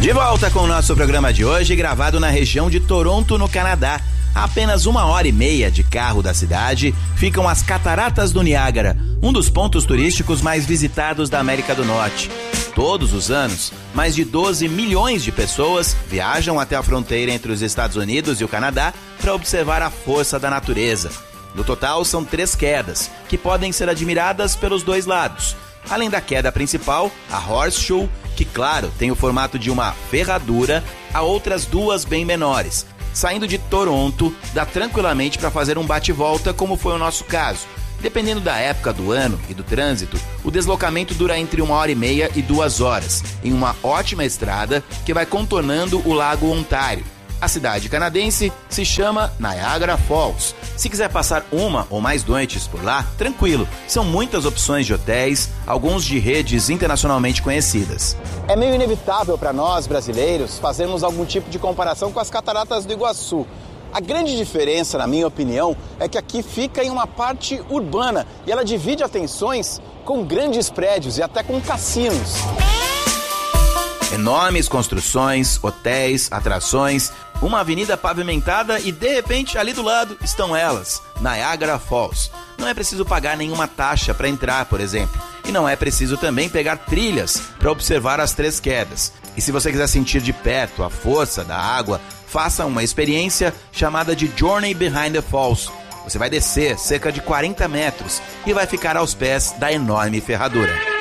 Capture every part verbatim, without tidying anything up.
De volta com o nosso programa de hoje, gravado na região de Toronto, no Canadá. A apenas uma hora e meia de carro da cidade ficam as Cataratas do Niágara, um dos pontos turísticos mais visitados da América do Norte. Todos os anos, mais de doze milhões de pessoas viajam até a fronteira entre os Estados Unidos e o Canadá para observar a força da natureza. No total, são três quedas, que podem ser admiradas pelos dois lados. Além da queda principal, a Horseshoe, que, claro, tem o formato de uma ferradura, há outras duas bem menores. Saindo de Toronto, dá tranquilamente para fazer um bate-volta, como foi o nosso caso. Dependendo da época do ano e do trânsito, o deslocamento dura entre uma hora e meia e duas horas, em uma ótima estrada que vai contornando o Lago Ontário. A cidade canadense se chama Niagara Falls. Se quiser passar uma ou mais noites por lá, tranquilo. São muitas opções de hotéis, alguns de redes internacionalmente conhecidas. É meio inevitável para nós, brasileiros, fazermos algum tipo de comparação com as Cataratas do Iguaçu. A grande diferença, na minha opinião, é que aqui fica em uma parte urbana e ela divide atenções com grandes prédios e até com cassinos. Enormes construções, hotéis, atrações, uma avenida pavimentada e, de repente, ali do lado estão elas, Niagara Falls. Não é preciso pagar nenhuma taxa para entrar, por exemplo. E não é preciso também pegar trilhas para observar as três quedas. E se você quiser sentir de perto a força da água, faça uma experiência chamada de Journey Behind the Falls. Você vai descer cerca de quarenta metros e vai ficar aos pés da enorme ferradura.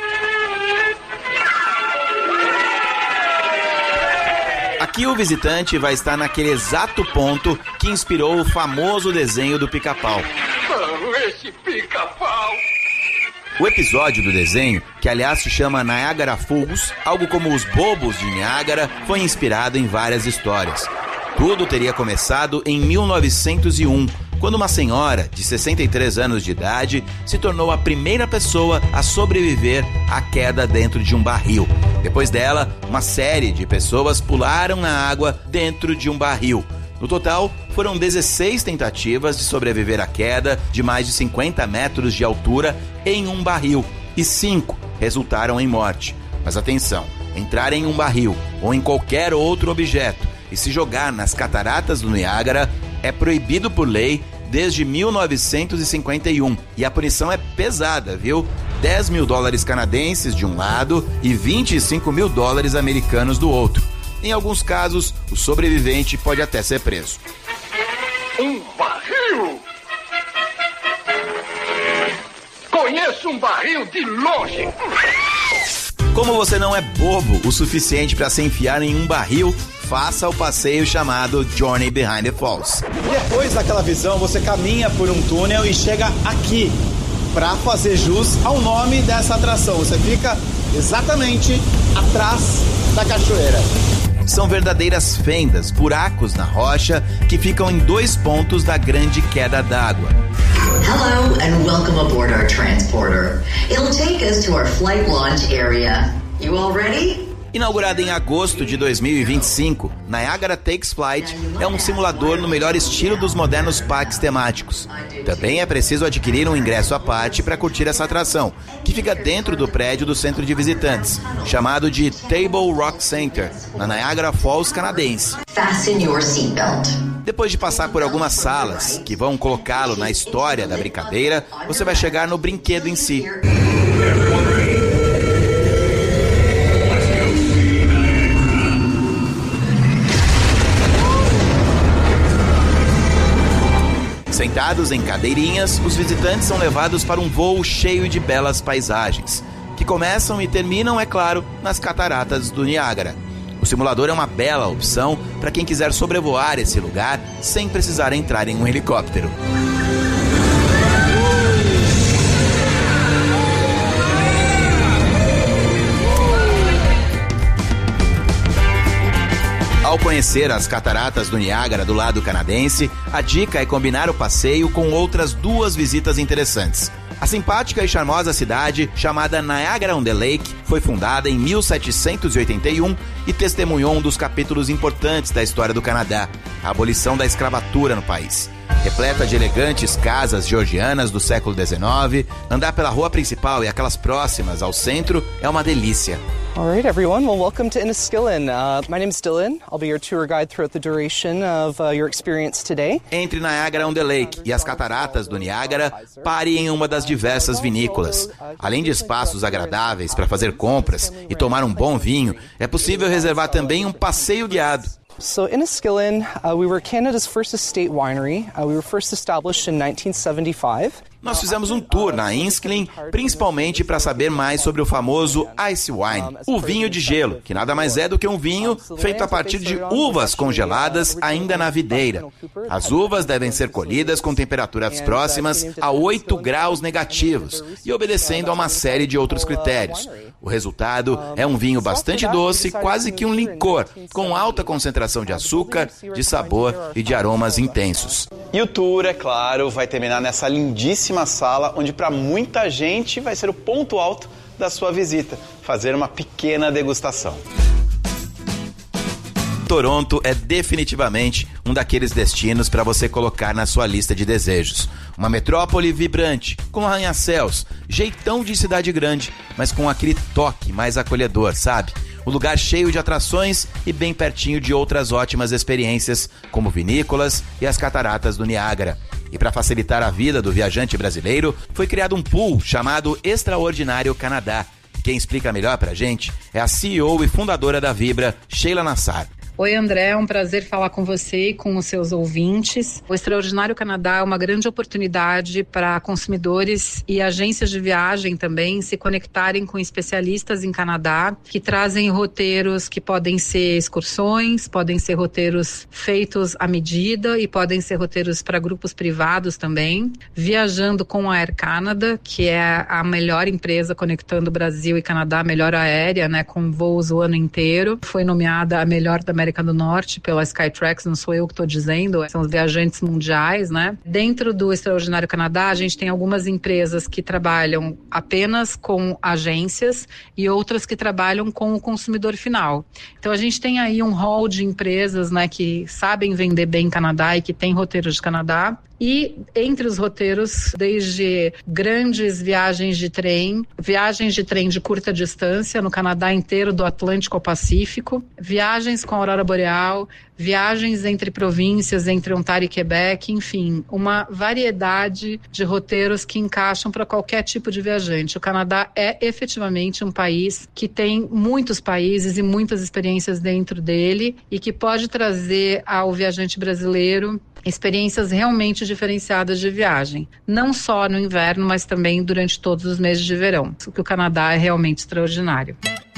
Aqui o visitante vai estar naquele exato ponto que inspirou o famoso desenho do Pica-Pau. Oh, esse Pica-Pau! O episódio do desenho, que aliás se chama Niagara Falls, algo como os Bobos de Niágara, foi inspirado em várias histórias. Tudo teria começado em mil novecentos e um, quando uma senhora de sessenta e três anos de idade se tornou a primeira pessoa a sobreviver à queda dentro de um barril. Depois dela, uma série de pessoas pularam na água dentro de um barril. No total, foram dezesseis tentativas de sobreviver à queda de mais de cinquenta metros de altura em um barril, e cinco resultaram em morte. Mas atenção, entrar em um barril ou em qualquer outro objeto e se jogar nas Cataratas do Niágara é proibido por lei desde mil novecentos e cinquenta e um. E a punição é pesada, viu? dez mil dólares canadenses de um lado e vinte e cinco mil dólares americanos do outro. Em alguns casos, o sobrevivente pode até ser preso. Um barril? Conheço um barril de longe. Como você não é bobo o suficiente para se enfiar em um barril, faça o passeio chamado Journey Behind the Falls. Depois daquela visão, você caminha por um túnel e chega aqui, para fazer jus ao nome dessa atração. Você fica exatamente atrás da cachoeira. São verdadeiras fendas, buracos na rocha, que ficam em dois pontos da grande queda d'água. Hello and welcome aboard our transporter. It'll take us to our flight launch area. You all ready? Inaugurada em agosto de dois mil e vinte e cinco, Niagara Takes Flight é um simulador no melhor estilo dos modernos parques temáticos. Também é preciso adquirir um ingresso à parte para curtir essa atração, que fica dentro do prédio do centro de visitantes, chamado de Table Rock Center, na Niagara Falls canadense. Fasten your seatbelt. Depois de passar por algumas salas que vão colocá-lo na história da brincadeira, você vai chegar no brinquedo em si. Sentados em cadeirinhas, os visitantes são levados para um voo cheio de belas paisagens, que começam e terminam, é claro, nas Cataratas do Niágara. O simulador é uma bela opção para quem quiser sobrevoar esse lugar sem precisar entrar em um helicóptero. Ao conhecer as Cataratas do Niágara do lado canadense, a dica é combinar o passeio com outras duas visitas interessantes. A simpática e charmosa cidade, chamada Niagara-on-the-Lake, foi fundada em mil setecentos e oitenta e um e testemunhou um dos capítulos importantes da história do Canadá, a abolição da escravatura no país. repleta de elegantes casas georgianas do século dezenove. Andar pela rua principal e aquelas próximas ao centro é uma delícia. All right, everyone. Well, welcome to Enniskillen. Uh, my name is Dylan. I'll be your tour guide throughout the duration of uh, your experience today. Entre Niagara-on-the-Lake e as cataratas do Niágara, pare em uma das diversas vinícolas. Além de espaços agradáveis para fazer compras e tomar um bom vinho, é possível reservar também um passeio guiado. So Enniskillen, uh, we were Canada's first estate winery. Uh, we were first established in nineteen seventy-five. Nós fizemos um tour na Enniskillen, principalmente para saber mais sobre o famoso Ice Wine, o vinho de gelo, que nada mais é do que um vinho feito a partir de uvas congeladas ainda na videira. As uvas devem ser colhidas com temperaturas próximas a oito graus negativos e obedecendo a uma série de outros critérios. O resultado é um vinho bastante doce, quase que um licor, com alta concentração de açúcar, de sabor e de aromas intensos. E o tour, é claro, vai terminar nessa lindíssima sala, onde para muita gente vai ser o ponto alto da sua visita, fazer uma pequena degustação. Toronto é definitivamente um daqueles destinos para você colocar na sua lista de desejos. Uma metrópole vibrante, com arranha-céus, jeitão de cidade grande, mas com aquele toque mais acolhedor, sabe? Um lugar cheio de atrações e bem pertinho de outras ótimas experiências, como vinícolas e as cataratas do Niágara. E para facilitar a vida do viajante brasileiro, foi criado um pool chamado Extraordinário Canadá. Quem explica melhor pra gente é a C E O e fundadora da Vibra, Sheila Nassar. Oi, André, é um prazer falar com você e com os seus ouvintes. O Extraordinário Canadá é uma grande oportunidade para consumidores e agências de viagem também se conectarem com especialistas em Canadá, que trazem roteiros que podem ser excursões, podem ser roteiros feitos à medida e podem ser roteiros para grupos privados também. Viajando com a Air Canada, que é a melhor empresa conectando Brasil e Canadá, a melhor aérea, né, com voos o ano inteiro. Foi nomeada a melhor da América do Norte pela Skytrax, não sou eu que estou dizendo, são os viajantes mundiais, né? Dentro do Extraordinário Canadá, a gente tem algumas empresas que trabalham apenas com agências e outras que trabalham com o consumidor final. Então a gente tem aí um hall de empresas, né, que sabem vender bem Canadá e que tem roteiros de Canadá. E entre os roteiros, desde grandes viagens de trem, viagens de trem de curta distância no Canadá inteiro, do Atlântico ao Pacífico, viagens com a aurora boreal, viagens entre províncias, entre Ontário e Quebec, enfim, uma variedade de roteiros que encaixam para qualquer tipo de viajante. O Canadá é efetivamente um país que tem muitos países e muitas experiências dentro dele e que pode trazer ao viajante brasileiro experiências realmente diferenciadas de viagem, não só no inverno, mas também durante todos os meses de verão, porque o Canadá é realmente extraordinário.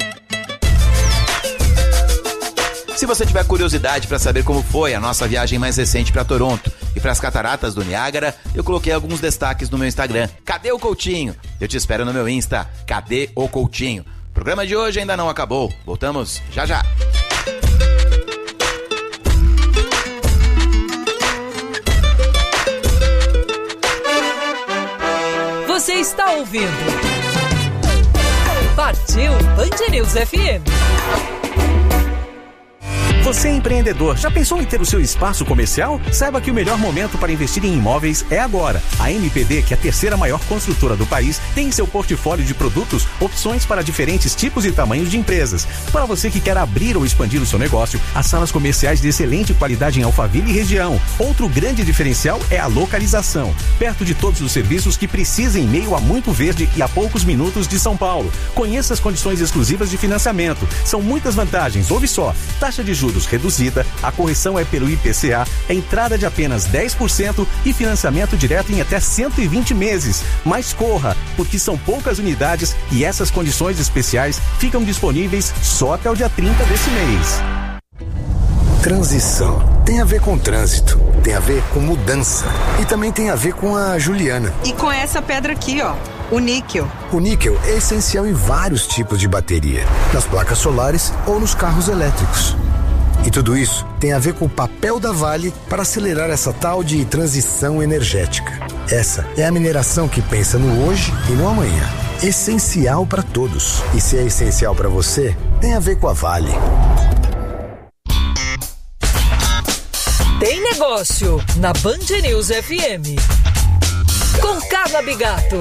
Se você tiver curiosidade para saber como foi a nossa viagem mais recente para Toronto e para as cataratas do Niágara, eu coloquei alguns destaques no meu Instagram. Cadê o Coutinho? Eu te espero no meu Insta, Cadê o Coutinho? O programa de hoje ainda não acabou, voltamos já já. Você está ouvindo Partiu Band News F M. Você é empreendedor, já pensou em ter o seu espaço comercial? Saiba que o melhor momento para investir em imóveis é agora. A M P D, que é a terceira maior construtora do país, tem em seu portfólio de produtos opções para diferentes tipos e tamanhos de empresas. Para você que quer abrir ou expandir o seu negócio, as salas comerciais de excelente qualidade em Alphaville e região. Outro grande diferencial é a localização. Perto de todos os serviços que precisa em meio a muito verde e a poucos minutos de São Paulo. Conheça as condições exclusivas de financiamento. São muitas vantagens, ouve só. Taxa de juros reduzida, a correção é pelo I P C A, a entrada de apenas dez por cento e financiamento direto em até cento e vinte meses. Mas corra, porque são poucas unidades e essas condições especiais ficam disponíveis só até o dia trinta desse mês. Transição tem a ver com trânsito, tem a ver com mudança e também tem a ver com a Juliana. E com essa pedra aqui, ó. O níquel. O níquel é essencial em vários tipos de bateria, nas placas solares ou nos carros elétricos. E tudo isso tem a ver com o papel da Vale para acelerar essa tal de transição energética. Essa é a mineração que pensa no hoje e no amanhã. Essencial para todos. E se é essencial para você, tem a ver com a Vale. Tem Negócio, na Band News F M. Com Carla Bigato.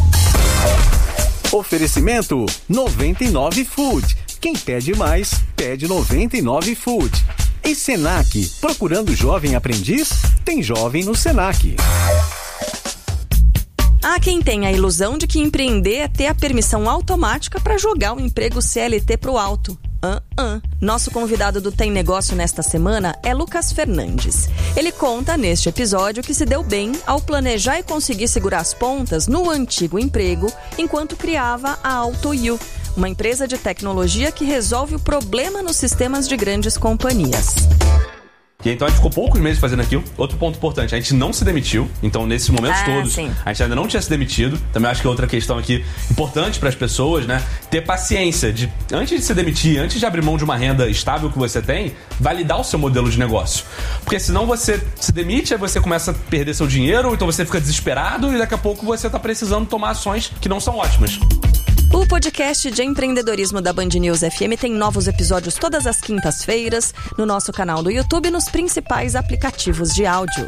Oferecimento noventa e nove Food. Quem pede mais, pede noventa e nove Food. E Senac, procurando jovem aprendiz? Tem jovem no Senac. Há quem tenha a ilusão de que empreender é ter a permissão automática para jogar o emprego C L T pro alto. Uh -uh. Nosso convidado do Tem Negócio nesta semana é Lucas Fernandes. Ele conta neste episódio que se deu bem ao planejar e conseguir segurar as pontas no antigo emprego enquanto criava a AutoU, uma empresa de tecnologia que resolve o problema nos sistemas de grandes companhias. E então a gente ficou poucos meses fazendo aquilo. Outro ponto importante, a gente não se demitiu. Então nesses momentos ah, todos, sim. a gente ainda não tinha se demitido. Também acho que é outra questão aqui importante para as pessoas, né? Ter paciência de, antes de se demitir, antes de abrir mão de uma renda estável que você tem, validar o seu modelo de negócio. Porque senão você se demite, aí você começa a perder seu dinheiro, ou então você fica desesperado e daqui a pouco você tá precisando tomar ações que não são ótimas. O podcast de empreendedorismo da Band News F M tem novos episódios todas as quintas-feiras no nosso canal do YouTube e nos principais aplicativos de áudio.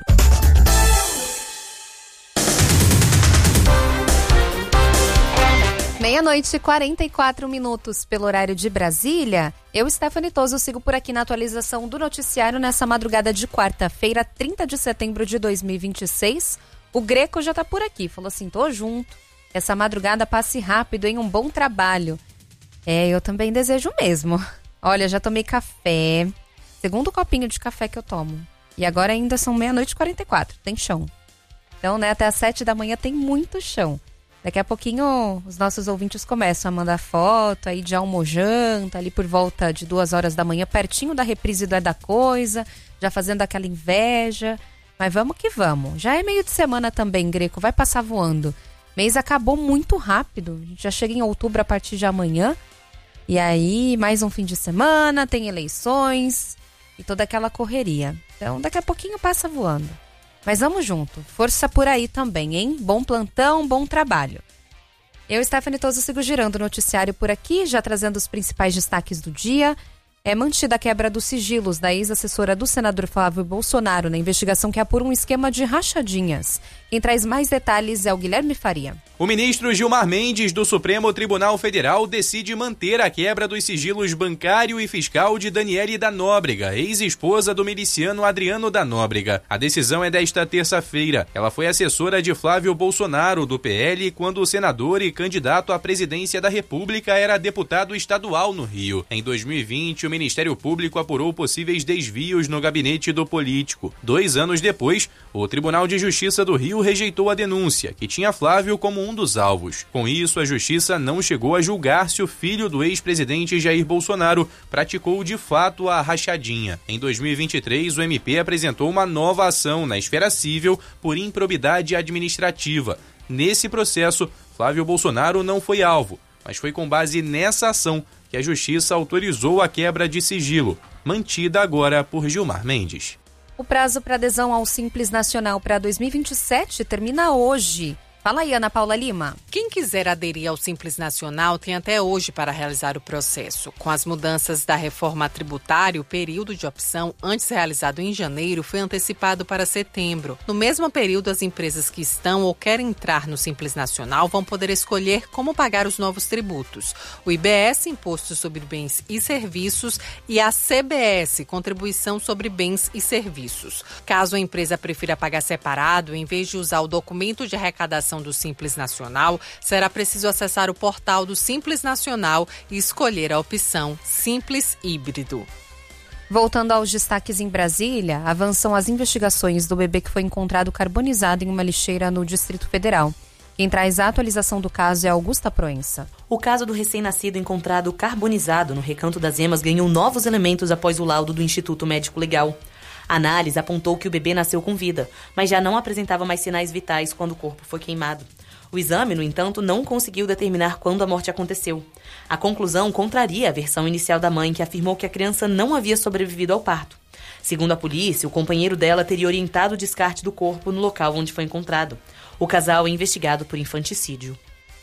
Meia-noite e quarenta e quatro minutos pelo horário de Brasília. Eu, Stephanie Toso, sigo por aqui na atualização do noticiário nessa madrugada de quarta-feira, trinta de setembro de dois mil e vinte e seis. O Greco já tá por aqui, falou assim, tô junto. Essa madrugada passe rápido em um bom trabalho. É, eu também desejo mesmo. Olha, já tomei café. Segundo copinho de café que eu tomo. E agora ainda são meia-noite e quarenta e quatro. Tem chão. Então, né, até às sete da manhã tem muito chão. Daqui a pouquinho os nossos ouvintes começam a mandar foto aí de almojanta, ali por volta de duas horas da manhã, pertinho da reprise do É da Coisa, já fazendo aquela inveja. Mas vamos que vamos. Já é meio de semana também, Greco. Vai passar voando. Mês acabou muito rápido, a gente já chega em outubro a partir de amanhã. E aí, mais um fim de semana, tem eleições e toda aquela correria. Então, daqui a pouquinho passa voando. Mas vamos junto, força por aí também, hein? Bom plantão, bom trabalho. Eu, Stephanie Toso, sigo girando o noticiário por aqui, já trazendo os principais destaques do dia. É mantida a quebra dos sigilos da ex-assessora do senador Flávio Bolsonaro na investigação que apura um esquema de rachadinhas. Quem traz mais detalhes é o Guilherme Faria. O ministro Gilmar Mendes, do Supremo Tribunal Federal, decide manter a quebra dos sigilos bancário e fiscal de Daniele da Nóbrega, ex-esposa do miliciano Adriano da Nóbrega. A decisão é desta terça-feira. Ela foi assessora de Flávio Bolsonaro, do P L, quando o senador e candidato à presidência da República era deputado estadual no Rio. Em dois mil e vinte, o Ministério Público apurou possíveis desvios no gabinete do político. Dois anos depois, o Tribunal de Justiça do Rio rejeitou a denúncia, que tinha Flávio como um dos alvos. Com isso, a Justiça não chegou a julgar se o filho do ex-presidente Jair Bolsonaro praticou de fato a rachadinha. Em dois mil e vinte e três, o M P apresentou uma nova ação na esfera civil por improbidade administrativa. Nesse processo, Flávio Bolsonaro não foi alvo, mas foi com base nessa ação que a Justiça autorizou a quebra de sigilo, mantida agora por Gilmar Mendes. O prazo para adesão ao Simples Nacional para dois mil e vinte e sete termina hoje. Fala aí, Ana Paula Lima. Quem quiser aderir ao Simples Nacional tem até hoje para realizar o processo. Com as mudanças da reforma tributária, o período de opção, antes realizado em janeiro, foi antecipado para setembro. No mesmo período, as empresas que estão ou querem entrar no Simples Nacional vão poder escolher como pagar os novos tributos. O I B S, Imposto sobre Bens e Serviços, e a C B S, Contribuição sobre Bens e Serviços. Caso a empresa prefira pagar separado, em vez de usar o documento de arrecadação do Simples Nacional, será preciso acessar o portal do Simples Nacional e escolher a opção Simples Híbrido. Voltando aos destaques em Brasília, avançam as investigações do bebê que foi encontrado carbonizado em uma lixeira no Distrito Federal. Quem traz a atualização do caso é Augusta Proença. O caso do recém-nascido encontrado carbonizado no Recanto das Emas ganhou novos elementos após o laudo do Instituto Médico Legal. A análise apontou que o bebê nasceu com vida, mas já não apresentava mais sinais vitais quando o corpo foi queimado. O exame, no entanto, não conseguiu determinar quando a morte aconteceu. A conclusão contraria a versão inicial da mãe, que afirmou que a criança não havia sobrevivido ao parto. Segundo a polícia, o companheiro dela teria orientado o descarte do corpo no local onde foi encontrado. O casal é investigado por infanticídio.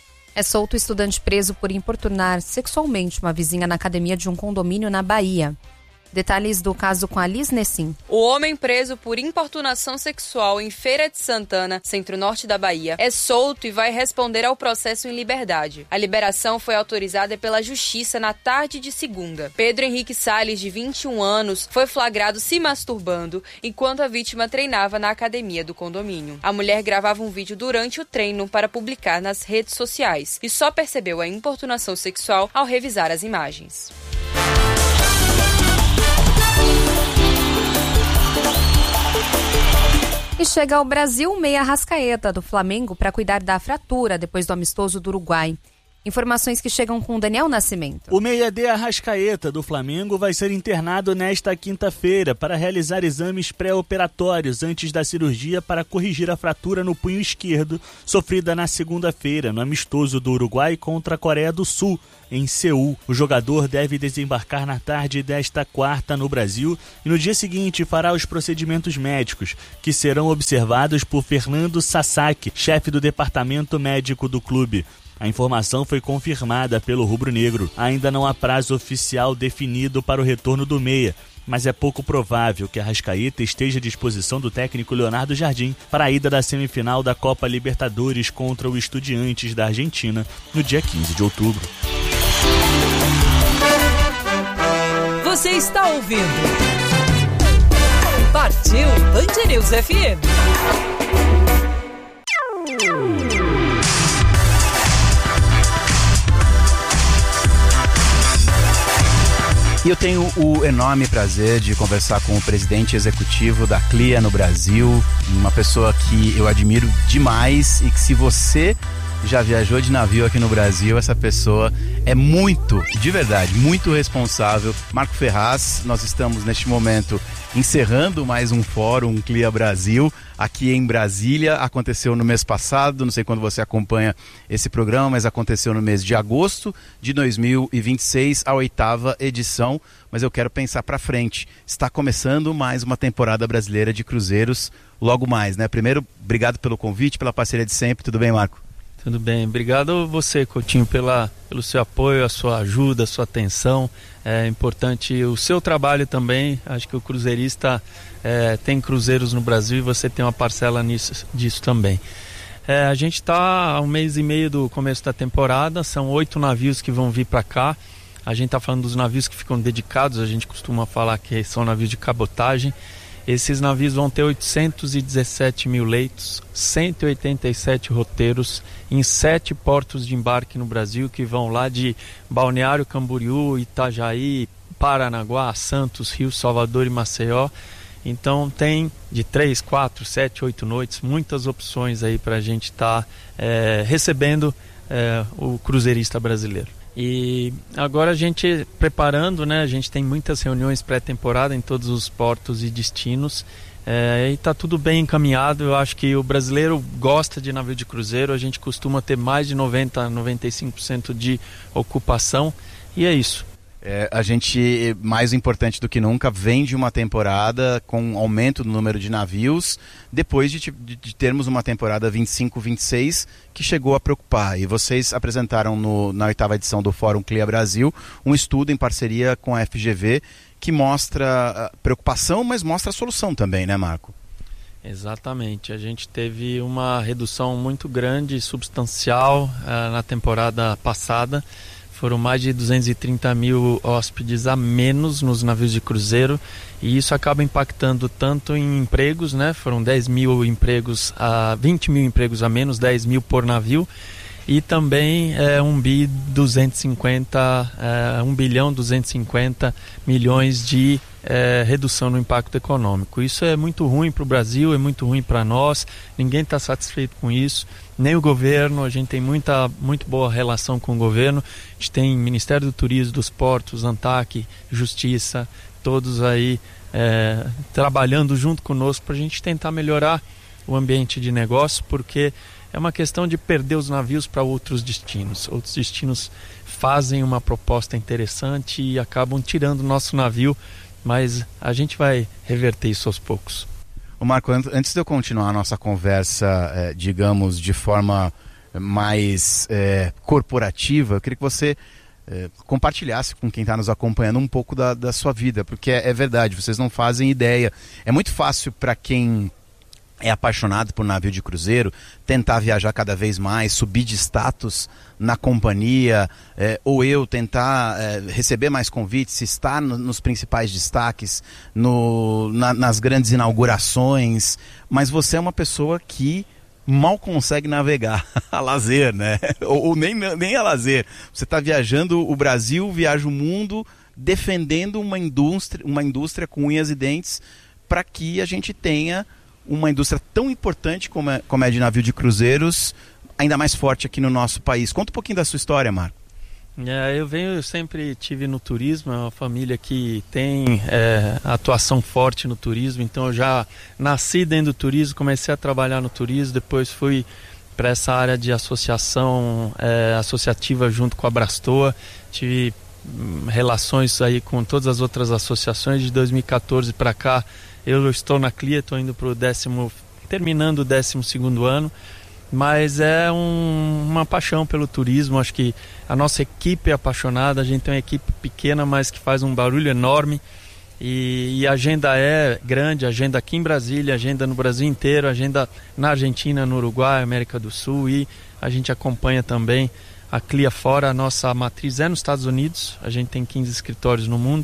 É solto o estudante preso por importunar sexualmente uma vizinha na academia de um condomínio na Bahia. Detalhes do caso com a Liz Nessim. O homem preso por importunação sexual em Feira de Santana, centro-norte da Bahia, é solto e vai responder ao processo em liberdade. A liberação foi autorizada pela Justiça na tarde de segunda. Pedro Henrique Salles, de vinte e um anos, foi flagrado se masturbando enquanto a vítima treinava na academia do condomínio. A mulher gravava um vídeo durante o treino para publicar nas redes sociais e só percebeu a importunação sexual ao revisar as imagens. E chega ao Brasil meia Arrascaeta do Flamengo para cuidar da fratura depois do amistoso do Uruguai. Informações que chegam com Daniel Nascimento. O meia de Arrascaeta do Flamengo vai ser internado nesta quinta-feira para realizar exames pré-operatórios antes da cirurgia para corrigir a fratura no punho esquerdo sofrida na segunda-feira no amistoso do Uruguai contra a Coreia do Sul, em Seul. O jogador deve desembarcar na tarde desta quarta no Brasil e no dia seguinte fará os procedimentos médicos, que serão observados por Fernando Sasaki, chefe do departamento médico do clube. A informação foi confirmada pelo rubro-negro. Ainda não há prazo oficial definido para o retorno do meia, mas é pouco provável que a Arrascaeta esteja à disposição do técnico Leonardo Jardim para a ida da semifinal da Copa Libertadores contra o Estudiantes da Argentina no dia quinze de outubro. Você está ouvindo Partiu Band News F M. E eu tenho o enorme prazer de conversar com o presidente executivo da C L I A no Brasil, uma pessoa que eu admiro demais e que, se você já viajou de navio aqui no Brasil, essa pessoa é muito, de verdade, muito responsável. Marco Ferraz, nós estamos neste momento encerrando mais um fórum C L I A Brasil aqui em Brasília. Aconteceu no mês passado, não sei quando você acompanha esse programa, mas aconteceu no mês de agosto de dois mil e vinte e seis, a oitava edição. Mas eu quero pensar para frente. Está começando mais uma temporada brasileira de cruzeiros logo mais, né? Primeiro, obrigado pelo convite, pela parceria de sempre. Tudo bem, Marco? Tudo bem, obrigado você, Coutinho, pela, pelo seu apoio, a sua ajuda, a sua atenção. É importante o seu trabalho também. Acho que o cruzeirista é, tem cruzeiros no Brasil e você tem uma parcela nisso, disso também. É, a gente está há um mês e meio do começo da temporada, são oito navios que vão vir para cá. A gente está falando dos navios que ficam dedicados, a gente costuma falar que são navios de cabotagem. Esses navios vão ter oitocentos e dezessete mil leitos, cento e oitenta e sete roteiros em sete portos de embarque no Brasil, que vão lá de Balneário Camboriú, Itajaí, Paranaguá, Santos, Rio, Salvador e Maceió. Então tem de três, quatro, sete, oito noites, muitas opções aí para a gente estar tá, é, recebendo é, o cruzeirista brasileiro. E agora a gente preparando, né? A gente tem muitas reuniões pré-temporada em todos os portos e destinos, é, e está tudo bem encaminhado. Eu acho que o brasileiro gosta de navio de cruzeiro, a gente costuma ter mais de noventa, noventa e cinco por cento de ocupação, e é isso. É, a gente, mais importante do que nunca, vem de uma temporada com um aumento no número de navios, depois de, de, de termos uma temporada vinte e cinco, vinte e seis que chegou a preocupar. E vocês apresentaram no, na oitava edição do Fórum C L I A Brasil um estudo em parceria com a F G V que mostra preocupação, mas mostra a solução também, né, Marco? Exatamente, a gente teve uma redução muito grande e substancial uh, na temporada passada. Foram mais de duzentos e trinta mil hóspedes a menos nos navios de cruzeiro, e isso acaba impactando tanto em empregos, né? Foram dez mil empregos, a vinte mil empregos a menos, dez mil por navio, e também é, um bi duzentos e cinquenta, é, um bilhão duzentos e cinquenta milhões de é, redução no impacto econômico. Isso é muito ruim para o Brasil, é muito ruim para nós, ninguém está satisfeito com isso, nem o governo. A gente tem muita, muito boa relação com o governo, a gente tem Ministério do Turismo, dos Portos, ANTAC, Justiça, todos aí é, trabalhando junto conosco para a gente tentar melhorar o ambiente de negócio, porque é uma questão de perder os navios para outros destinos. Outros destinos fazem uma proposta interessante e acabam tirando o nosso navio, mas a gente vai reverter isso aos poucos. Ô Marco, antes de eu continuar a nossa conversa, eh, digamos, de forma mais eh, corporativa, eu queria que você é, compartilhasse com quem está nos acompanhando um pouco da, da sua vida, porque é, é verdade, vocês não fazem ideia. É muito fácil para quem é apaixonado por navio de cruzeiro tentar viajar cada vez mais, subir de status na companhia, é, ou eu tentar é, receber mais convites, estar no, nos principais destaques, no, na, nas grandes inaugurações, mas você é uma pessoa que mal consegue navegar a lazer, né? Ou, ou nem, nem a lazer. Você está viajando o Brasil, viaja o mundo, defendendo uma indústria, uma indústria com unhas e dentes, para que a gente tenha uma indústria tão importante como é, como é de navio de cruzeiros, ainda mais forte aqui no nosso país. Conta um pouquinho da sua história, Marco. É, eu venho, eu sempre tive no turismo, é uma família que tem é, atuação forte no turismo, então eu já nasci dentro do turismo, comecei a trabalhar no turismo, depois fui para essa área de associação é, associativa junto com a Brastoa, tive hum, relações aí com todas as outras associações. De dois mil e quatorze para cá eu estou na C L I A, estou indo para o décimo, terminando o décimo segundo ano. Mas é um, uma paixão pelo turismo. Acho que a nossa equipe é apaixonada, a gente tem uma equipe pequena, mas que faz um barulho enorme, e, e a agenda é grande, a agenda aqui em Brasília, a agenda no Brasil inteiro, a agenda na Argentina, no Uruguai, América do Sul, e a gente acompanha também a C L I A fora. A nossa matriz é nos Estados Unidos, a gente tem quinze escritórios no mundo,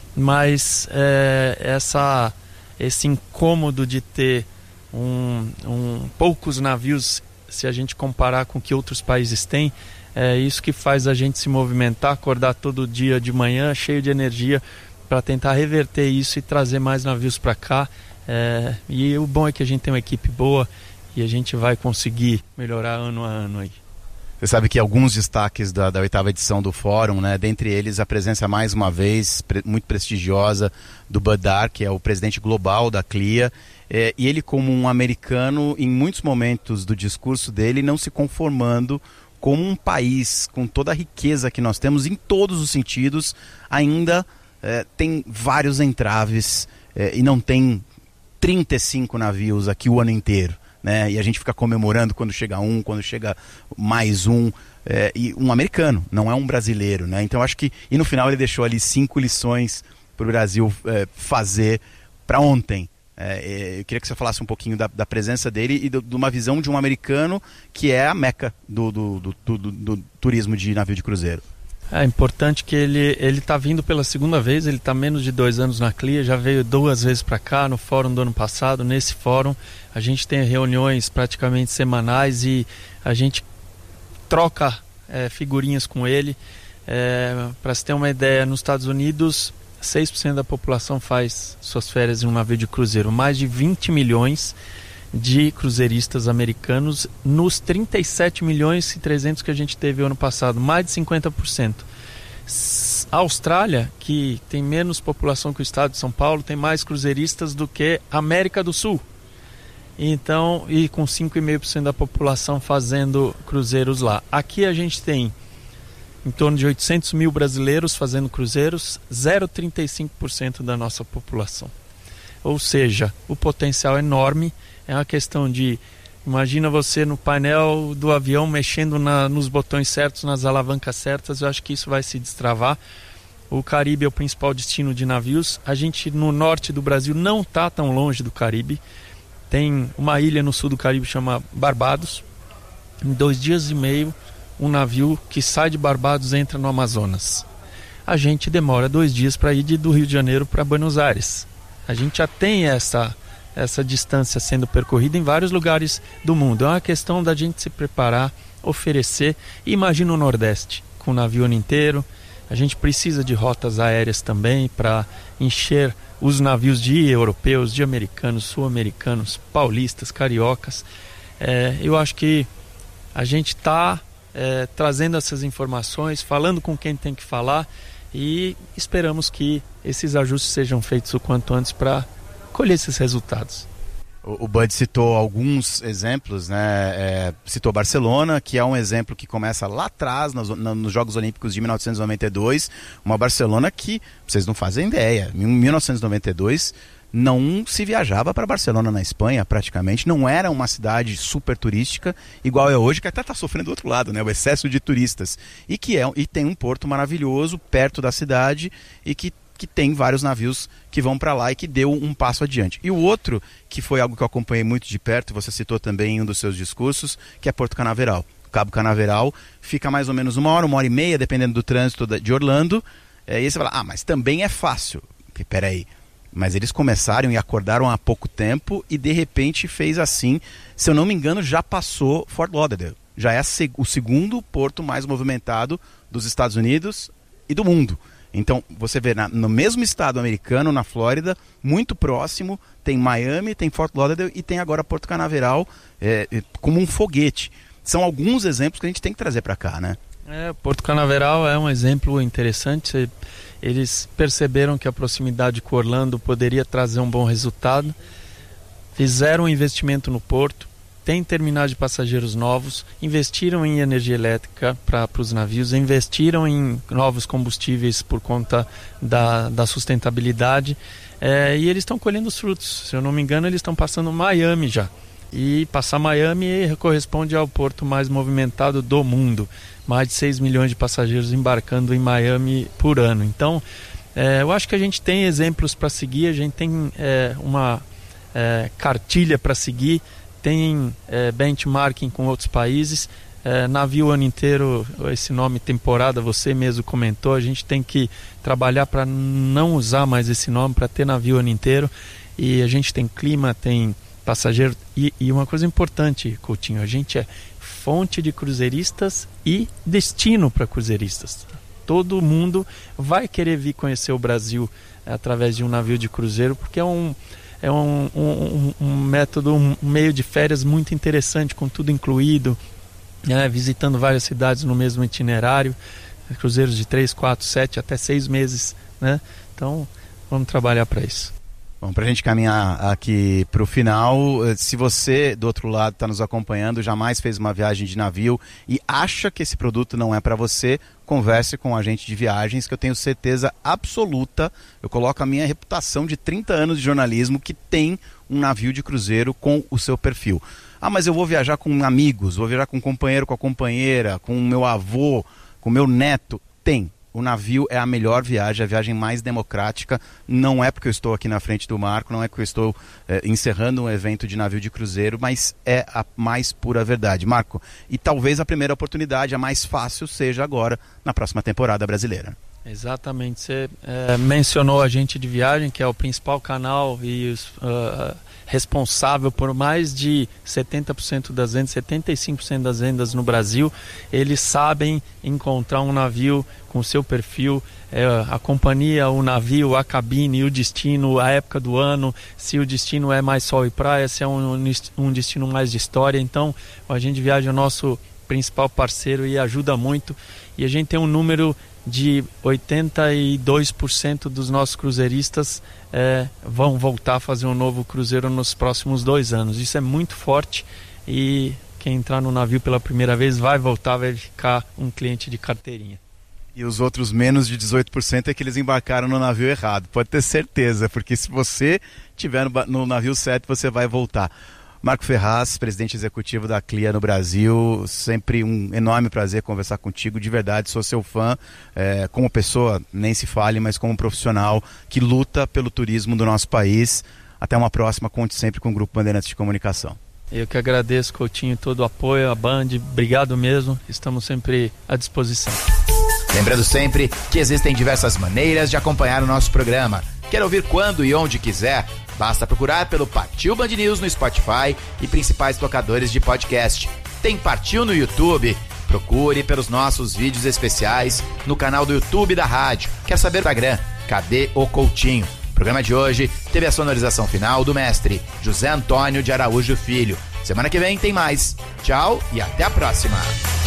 mas é, essa, esse incômodo de ter um, um, poucos navios, se a gente comparar com o que outros países têm, é isso que faz a gente se movimentar, acordar todo dia de manhã cheio de energia para tentar reverter isso e trazer mais navios para cá. É, e o bom é que a gente tem uma equipe boa e a gente vai conseguir melhorar ano a ano aí. Você sabe que alguns destaques da, da oitava edição do Fórum, né, dentre eles a presença mais uma vez pre, muito prestigiosa do Bud Dark, que é o presidente global da C L I A, é, e ele, como um americano, em muitos momentos do discurso dele, não se conformando como um país com toda a riqueza que nós temos em todos os sentidos, ainda é, tem vários entraves é, e não tem trinta e cinco navios aqui o ano inteiro. Né? E a gente fica comemorando quando chega um, quando chega mais um, é, e um americano, não é um brasileiro, né? Então acho que, e no final ele deixou ali cinco lições para o Brasil é, fazer para ontem. É, eu queria que você falasse um pouquinho da, da presença dele e do, de uma visão de um americano que é a meca do, do, do, do, do, do turismo de navio de cruzeiro. É importante que ele ele está vindo pela segunda vez, ele está menos de dois anos na C L I A, já veio duas vezes para cá, no fórum do ano passado. Nesse fórum a gente tem reuniões praticamente semanais e a gente troca é, figurinhas com ele. É, para se ter uma ideia, nos Estados Unidos seis por cento da população faz suas férias em um navio de cruzeiro, mais de vinte milhões de cruzeiristas americanos nos trinta e sete milhões e trezentos que a gente teve ano passado, mais de cinquenta por cento. A Austrália, que tem menos população que o estado de São Paulo, tem mais cruzeiristas do que a América do Sul. Então, e com cinco vírgula cinco por cento da população fazendo cruzeiros lá. Aqui a gente tem em torno de oitocentos mil brasileiros fazendo cruzeiros, zero vírgula trinta e cinco por cento da nossa população. Ou seja, o potencial é enorme. É uma questão de, imagina você no painel do avião mexendo na, nos botões certos, nas alavancas certas. Eu acho que isso vai se destravar. O Caribe é o principal destino de navios. A gente no norte do Brasil não está tão longe do Caribe. Tem uma ilha no sul do Caribe chama Barbados. Em dois dias e meio, um navio que sai de Barbados entra no Amazonas. A gente demora dois dias para ir de, do Rio de Janeiro para Buenos Aires. A gente já tem essa... essa distância sendo percorrida em vários lugares do mundo. É uma questão da gente se preparar, oferecer. E imagina o Nordeste, com o navio ano inteiro. A gente precisa de rotas aéreas também para encher os navios de europeus, de americanos, sul-americanos, paulistas, cariocas. É, eu acho que a gente está é, trazendo essas informações, falando com quem tem que falar, e esperamos que esses ajustes sejam feitos o quanto antes para colher esses resultados. O, o Bud citou alguns exemplos, né? É, citou Barcelona, que é um exemplo que começa lá atrás, nos, nos Jogos Olímpicos de mil novecentos e noventa e dois. Uma Barcelona que, vocês não fazem ideia, em mil novecentos e noventa e dois não se viajava para Barcelona na Espanha praticamente, não era uma cidade super turística, igual é hoje, que até está sofrendo do outro lado, né? O excesso de turistas. E, que é, e tem um porto maravilhoso perto da cidade e que que tem vários navios que vão para lá e que deu um passo adiante. E o outro, que foi algo que eu acompanhei muito de perto, você citou também em um dos seus discursos, que é Porto Canaveral. O Cabo Canaveral fica mais ou menos uma hora, uma hora e meia, dependendo do trânsito de Orlando. É, e aí você fala, ah, mas também é fácil. Que, peraí, mas eles começaram e acordaram há pouco tempo e de repente fez assim, se eu não me engano, já passou Fort Lauderdale. Já é o segundo porto mais movimentado dos Estados Unidos e do mundo. Então, você vê, na, no mesmo estado americano, na Flórida, muito próximo, tem Miami, tem Fort Lauderdale e tem agora Porto Canaveral é, como um foguete. São alguns exemplos que a gente tem que trazer para cá, né? É, Porto Canaveral é um exemplo interessante. Eles perceberam que a proximidade com Orlando poderia trazer um bom resultado, fizeram um investimento no porto, tem terminal de passageiros novos, investiram em energia elétrica para os navios, investiram em novos combustíveis por conta da, da sustentabilidade, é, e eles estão colhendo os frutos. Se eu não me engano, eles estão passando Miami já. E passar Miami corresponde ao porto mais movimentado do mundo. Mais de seis milhões de passageiros embarcando em Miami por ano. Então, é, eu acho que a gente tem exemplos para seguir, a gente tem é, uma é, cartilha para seguir, tem é, benchmarking com outros países, é, navio o ano inteiro, esse nome temporada, você mesmo comentou, a gente tem que trabalhar para não usar mais esse nome, para ter navio o ano inteiro, e a gente tem clima, tem passageiro, e, e uma coisa importante, Coutinho, a gente é fonte de cruzeiristas e destino para cruzeiristas. Todo mundo vai querer vir conhecer o Brasil através de um navio de cruzeiro, porque é um É um, um, um método, um meio de férias muito interessante, com tudo incluído, né? Visitando várias cidades no mesmo itinerário, cruzeiros de três, quatro, sete, até seis meses, né? Então, vamos trabalhar para isso. Bom, para a gente caminhar aqui para o final, se você do outro lado está nos acompanhando, jamais fez uma viagem de navio e acha que esse produto não é para você, converse com um agente de viagens, que eu tenho certeza absoluta, eu coloco a minha reputação de trinta anos de jornalismo, que tem um navio de cruzeiro com o seu perfil. Ah, mas eu vou viajar com amigos, vou viajar com um companheiro, com a companheira, com o meu avô, com o meu neto. Tem. O navio é a melhor viagem, a viagem mais democrática. Não é porque eu estou aqui na frente do Marco, não é porque eu estou é, encerrando um evento de navio de cruzeiro, mas é a mais pura verdade. Marco, e talvez a primeira oportunidade, a mais fácil, seja agora, na próxima temporada brasileira. Exatamente. Você é, mencionou a agente de viagem, que é o principal canal e uh, responsável por mais de setenta por cento das vendas, setenta e cinco por cento das vendas no Brasil. Eles sabem encontrar um navio com o seu perfil, é, a companhia, o navio, a cabine, o destino, a época do ano, se o destino é mais sol e praia, se é um, um destino mais de história. Então, o agente de viagem é o nosso principal parceiro e ajuda muito. E a gente tem um número de oitenta e dois por cento dos nossos cruzeiristas é, vão voltar a fazer um novo cruzeiro nos próximos dois anos. Isso é muito forte e quem entrar no navio pela primeira vez vai voltar, vai ficar um cliente de carteirinha. E os outros menos de dezoito por cento é que eles embarcaram no navio errado. Pode ter certeza, porque se você estiver no, no navio certo, você vai voltar. Marco Ferraz, presidente executivo da C L I A no Brasil, sempre um enorme prazer conversar contigo, de verdade, sou seu fã, é, como pessoa, nem se fale, mas como profissional que luta pelo turismo do nosso país. Até uma próxima, conte sempre com o Grupo Bandeirantes de Comunicação. Eu que agradeço, Coutinho, todo o apoio, a Band, obrigado mesmo, estamos sempre à disposição. Lembrando sempre que existem diversas maneiras de acompanhar o nosso programa. Quer ouvir quando e onde quiser? Basta procurar pelo Partiu Band News no Spotify e principais tocadores de podcast. Tem Partiu no YouTube? Procure pelos nossos vídeos especiais no canal do YouTube da rádio. Quer saber o Instagram? Cadê o Coutinho? O programa de hoje teve a sonorização final do mestre José Antônio de Araújo Filho. Semana que vem tem mais. Tchau e até a próxima.